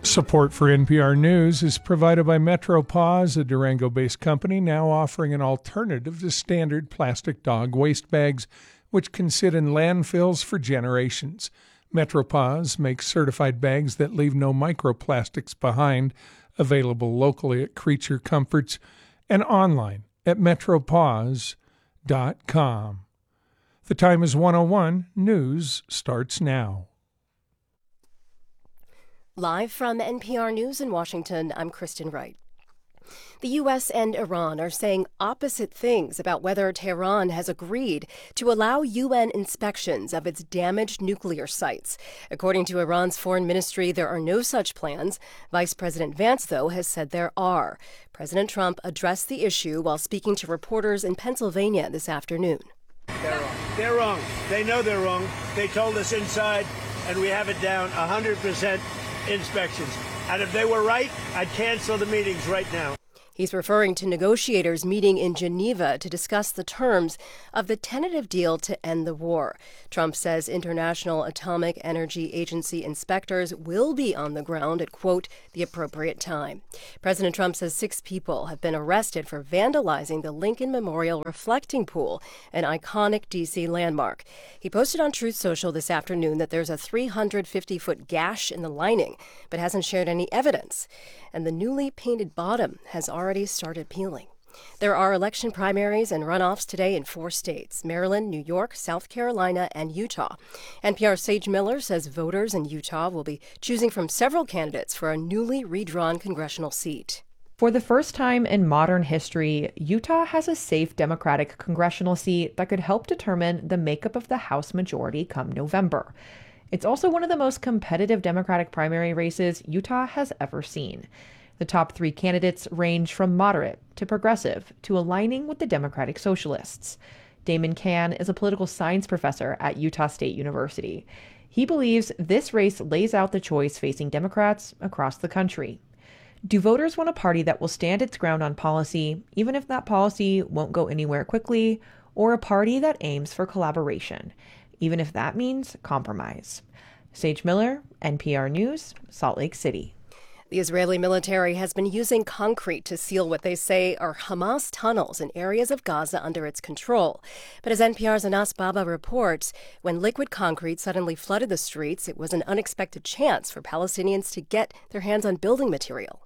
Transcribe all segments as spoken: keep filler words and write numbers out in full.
Support for N P R News is provided by MetroPaws, a Durango-based company now offering an alternative to standard plastic dog waste bags, which can sit in landfills for generations. MetroPaws makes certified bags that leave no microplastics behind, available locally at Creature Comforts and online at metropaws dot com. The time is one oh one. News starts now. Live from N P R News in Washington, I'm Kristen Wright. The U S and Iran are saying opposite things about whether Tehran has agreed to allow U N inspections of its damaged nuclear sites. According to Iran's foreign ministry, there are no such plans. Vice President Vance, though, has said there are. President Trump addressed the issue while speaking to reporters in Pennsylvania this afternoon. They're wrong. They're wrong. They know they're wrong. They told us inside, and we have it down one hundred percent inspections. And if they were right, I'd cancel the meetings right now. He's referring to negotiators meeting in Geneva to discuss the terms of the tentative deal to end the war. Trump says International Atomic Energy Agency inspectors will be on the ground at, quote, the appropriate time. President Trump says six people have been arrested for vandalizing the Lincoln Memorial Reflecting Pool, an iconic D C landmark. He posted on Truth Social this afternoon that there's a three hundred fifty foot gash in the lining, but hasn't shared any evidence. And the newly painted bottom has already started peeling. There are election primaries and runoffs today in four states: Maryland, New York, South Carolina, and Utah. N P R's Sage Miller says voters in Utah will be choosing from several candidates for a newly redrawn congressional seat. For the first time in modern history, Utah has a safe Democratic congressional seat that could help determine the makeup of the House majority come November. It's also one of the most competitive Democratic primary races Utah has ever seen. The top three candidates range from moderate to progressive to aligning with the Democratic Socialists. Damon Can is a political science professor at Utah State University. He believes this race lays out the choice facing Democrats across the country. Do voters want a party that will stand its ground on policy, even if that policy won't go anywhere quickly, or a party that aims for collaboration, even if that means compromise? Sage Miller, N P R News, Salt Lake City. The Israeli military has been using concrete to seal what they say are Hamas tunnels in areas of Gaza under its control. But as N P R's Anas Baba reports, when liquid concrete suddenly flooded the streets, it was an unexpected chance for Palestinians to get their hands on building material.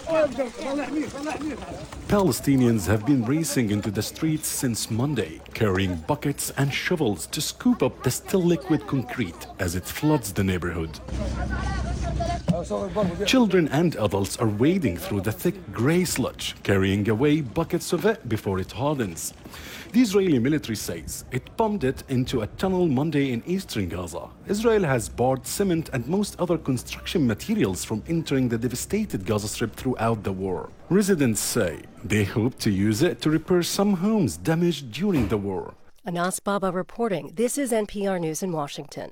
Palestinians have been racing into the streets since Monday, carrying buckets and shovels to scoop up the still liquid concrete as it floods the neighborhood. Children and adults are wading through the thick gray sludge, carrying away buckets of it before it hardens. The Israeli military says it pumped it into a tunnel Monday in eastern Gaza. Israel has barred cement and most other construction materials from entering the devastated Gaza Strip throughout the war. Residents say they hope to use it to repair some homes damaged during the war. Anas Baba reporting. This is N P R News in Washington.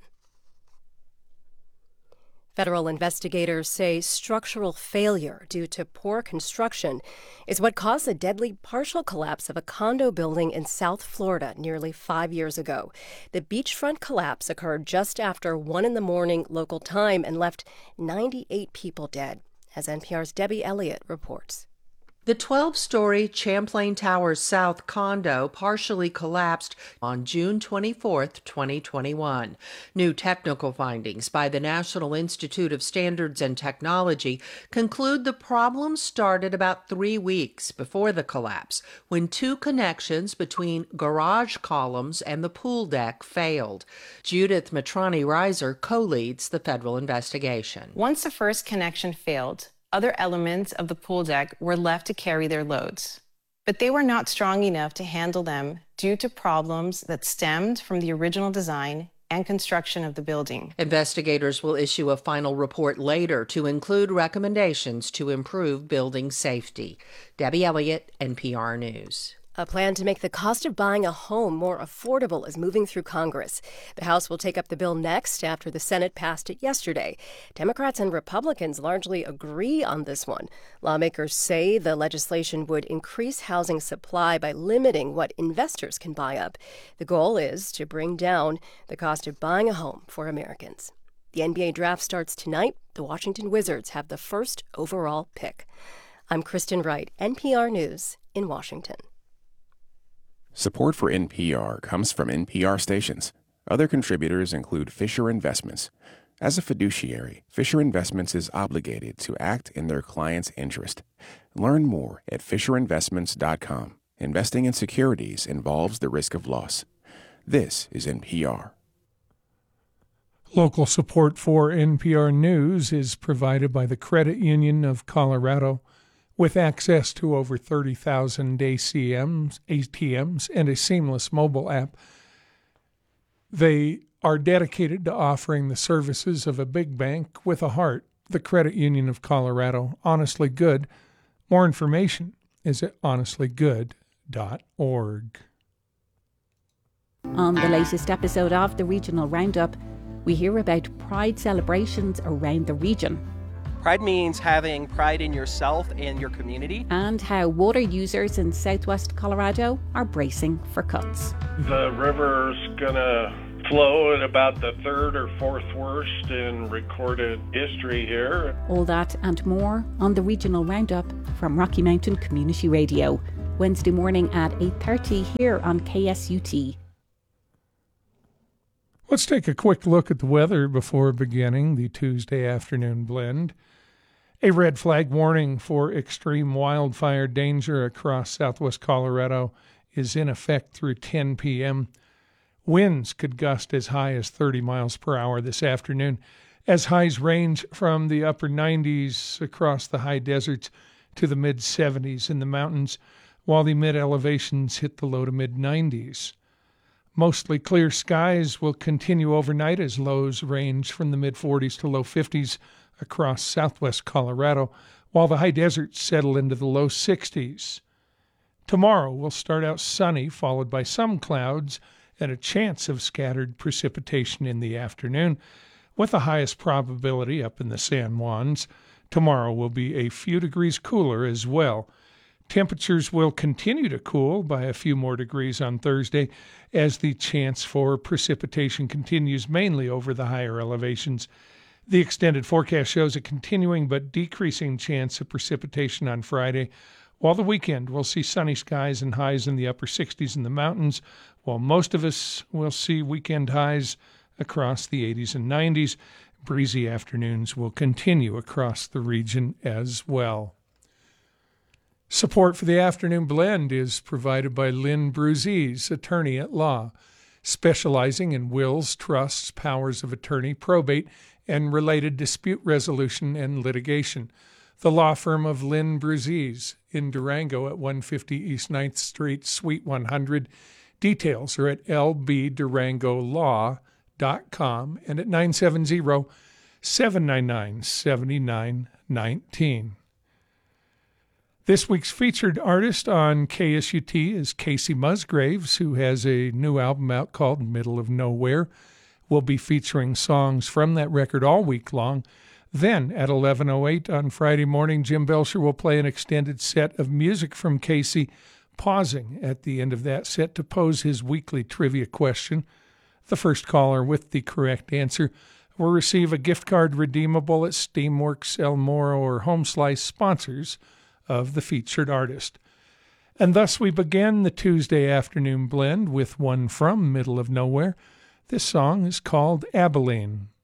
Federal investigators say structural failure due to poor construction is what caused the deadly partial collapse of a condo building in South Florida nearly five years ago. The beachfront collapse occurred just after one in the morning local time and left ninety-eight people dead, as N P R's Debbie Elliott reports. The twelve-story Champlain Towers South condo partially collapsed on June twenty-fourth, twenty twenty-one. New technical findings by the National Institute of Standards and Technology conclude the problem started about three weeks before the collapse, when two connections between garage columns and the pool deck failed. Judith Matrani-Reiser co-leads the federal investigation. Once the first connection failed, other elements of the pool deck were left to carry their loads, but they were not strong enough to handle them due to problems that stemmed from the original design and construction of the building. Investigators will issue a final report later to include recommendations to improve building safety. Debbie Elliott, N P R News. A plan to make the cost of buying a home more affordable is moving through Congress. The House will take up the bill next after the Senate passed it yesterday. Democrats and Republicans largely agree on this one. Lawmakers say the legislation would increase housing supply by limiting what investors can buy up. The goal is to bring down the cost of buying a home for Americans. The N B A draft starts tonight. The Washington Wizards have the first overall pick. I'm Kristen Wright, N P R News in Washington. Support for N P R comes from N P R stations. Other contributors include Fisher Investments. As a fiduciary, Fisher Investments is obligated to act in their client's interest. Learn more at fisher investments dot com. Investing in securities involves the risk of loss. This is N P R. Local support for N P R News is provided by the Credit Union of Colorado. With access to over thirty thousand A C Ms, A T Ms, and a seamless mobile app, they are dedicated to offering the services of a big bank with a heart. The Credit Union of Colorado, honestly good. More information is at honestly good dot org. On the latest episode of the Regional Roundup, we hear about Pride celebrations around the region. Pride means having pride in yourself and your community. And how water users in southwest Colorado are bracing for cuts. The river's gonna flow at about the third or fourth worst in recorded history here. All that and more on the Regional Roundup from Rocky Mountain Community Radio, Wednesday morning at eight thirty here on K S U T. Let's take a quick look at the weather before beginning the Tuesday afternoon blend. A red flag warning for extreme wildfire danger across southwest Colorado is in effect through ten p.m. Winds could gust as high as thirty miles per hour this afternoon, as highs range from the upper nineties across the high deserts to the mid-seventies in the mountains, while the mid-elevations hit the low to mid-nineties. Mostly clear skies will continue overnight as lows range from the mid-forties to low fifties across southwest Colorado, while the high deserts settle into the low sixties. Tomorrow will start out sunny, followed by some clouds and a chance of scattered precipitation in the afternoon, with the highest probability up in the San Juans. Tomorrow will be a few degrees cooler as well. Temperatures will continue to cool by a few more degrees on Thursday as the chance for precipitation continues mainly over the higher elevations. The extended forecast shows a continuing but decreasing chance of precipitation on Friday, while the weekend will see sunny skies and highs in the upper sixties in the mountains, while most of us will see weekend highs across the eighties and nineties. Breezy afternoons will continue across the region as well. Support for the afternoon blend is provided by Lynn Bruzzese, attorney at law, specializing in wills, trusts, powers of attorney, probate, and related dispute resolution and litigation. The law firm of Lynn Bruzzese in Durango at one fifty East ninth Street, Suite one hundred. Details are at l b durango law dot com and at nine seven zero, seven nine nine, seven nine one nine. This week's featured artist on K S U T is Casey Musgraves, who has a new album out called Middle of Nowhere. We'll be featuring songs from that record all week long. Then, at eleven oh eight on Friday morning, Jim Belcher will play an extended set of music from Casey, pausing at the end of that set to pose his weekly trivia question. The first caller with the correct answer will receive a gift card redeemable at Steamworks, El Moro, or Home Slice, sponsors of the featured artist. And thus we begin the Tuesday afternoon blend with one from Middle of Nowhere. This song is called Abilene.